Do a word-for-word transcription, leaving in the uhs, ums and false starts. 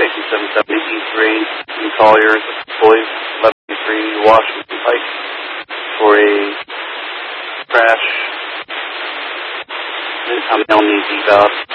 Station seven seventy East Range in Colliers, Boys eleven three Washington Pike for a crash. I'm telling you, D-Dot.